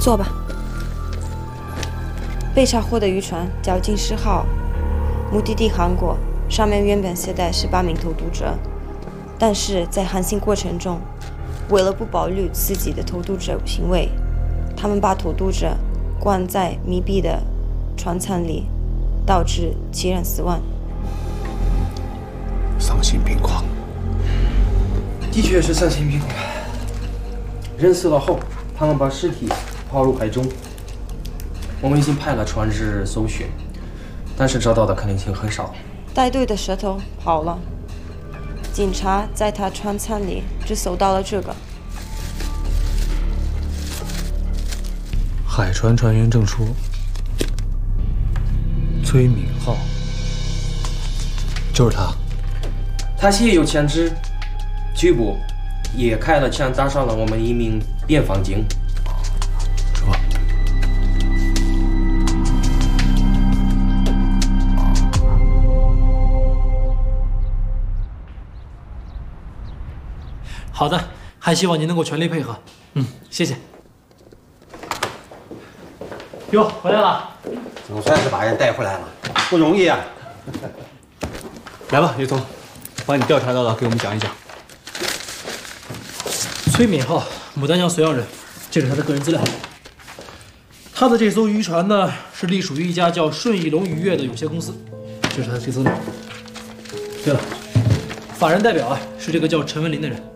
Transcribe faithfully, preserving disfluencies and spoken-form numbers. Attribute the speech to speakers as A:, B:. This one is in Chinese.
A: 坐吧。被查获的渔船叫金狮号，目的地韩国，上面原本携带十八名偷渡者，但是在航行过程中，为了不暴露自己的偷渡者行为，他们把偷渡者关在密闭的船舱里，导致七人死亡。
B: 丧心病狂。
C: 的确是丧心病狂。人死了后，他们把尸体抛入海中。我们已经派了船只搜寻，但是找到的可能性很少。
A: 带队的蛇头跑了，警察在他船舱里只搜到了这个。
B: 海船船员证书，崔敏浩，就是他。
C: 他携有枪支，拒捕，也开了枪打伤了我们一名边防警。
B: 说。
D: 好的，还希望您能够全力配合。嗯，谢谢。哟，回来了，
E: 总算是把人带回来了，不容易啊！
B: 来吧，叶总，把你调查到的给我们讲一讲。
D: 崔敏浩，牡丹江绥阳人，这是他的个人资料。他的这艘渔船呢，是隶属于一家叫顺义龙渔业的有限公司，这是他的这资料。对了，法人代表啊是这个叫陈文林的人。